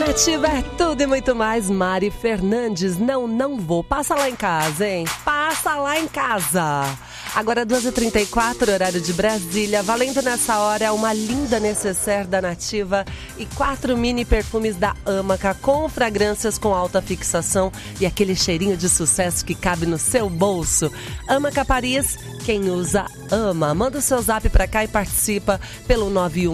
Nativa é tudo e muito mais. Mari Fernandes, não vou. Passa lá em casa, hein? Passa lá em casa. Agora 2h34, horário de Brasília. Valendo nessa hora uma linda necessaire da Nativa e 4 mini perfumes da Amaca com fragrâncias com alta fixação e aquele cheirinho de sucesso que cabe no seu bolso. Amaca Paris, quem usa ama. Manda o seu zap pra cá e participa pelo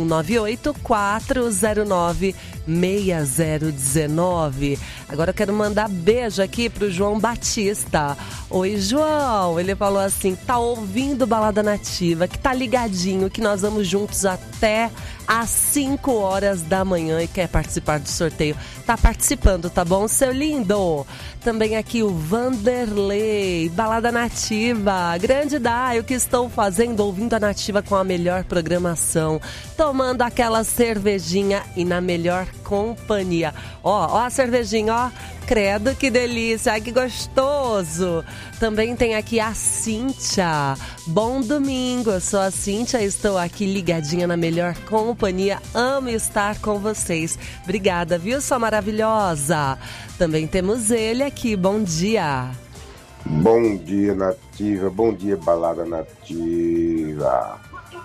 9198-409-6019. Agora eu quero mandar beijo aqui pro João Batista. Oi, João. Ele falou assim, tá ouvindo Balada Nativa, que tá ligadinho, que nós vamos juntos até às 5 horas da manhã e quer participar do sorteio. Tá participando, tá bom, seu lindo? Também aqui o Vanderlei, Balada Nativa. Grande Dai, o que estou fazendo? Ouvindo a Nativa com a melhor programação, tomando aquela cervejinha e na melhor companhia. Ó a cervejinha, ó. Credo, que delícia, ai que gostoso. Também tem aqui a Cíntia. Bom domingo, eu sou a Cíntia, estou aqui ligadinha na melhor companhia. Amo estar com vocês. Obrigada, viu, sua maravilhosa? Também temos ele aqui, bom dia. Bom dia, Nativa. Bom dia, Balada Nativa.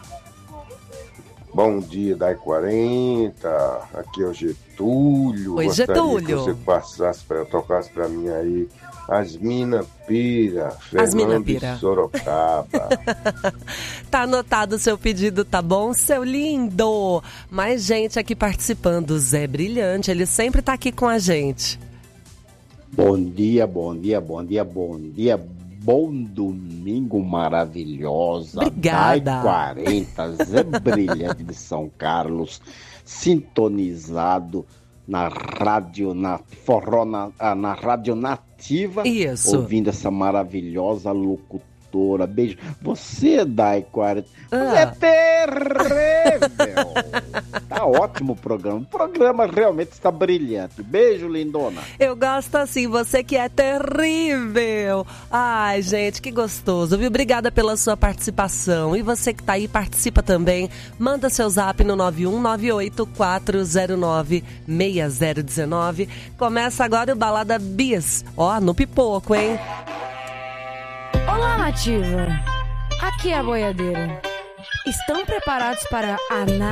Bom dia, Dai 40. Aqui é o Getúlio. Oi, Getúlio. Que você tocasse pra mim aí As Mina Pira, As Mina Fernando Pira. de Sorocaba. Tá anotado o seu pedido, tá bom, seu lindo? Mais gente aqui participando. Zé Brilhante, ele sempre tá aqui com a gente. Bom dia, bom dia, bom dia, bom dia. Bom domingo maravilhosa. Obrigada. Dai 40, Zé Brilhante de São Carlos, sintonizado na rádio, na rádio Nativa. Isso. Ouvindo essa maravilhosa locutora. Beijo. Você, Dai 40, é terrível. Tá ótimo o programa. O programa realmente está brilhante. Beijo, lindona. Eu gosto assim, você que é terrível. Ai, gente, que gostoso, viu? Obrigada pela sua participação. E você que tá aí, participa também. Manda seu zap no 9198-409-6019. Começa agora o Balada Bis. Ó, no pipoco, hein? Olá, Nativa. Aqui é a boiadeira. Estão preparados para a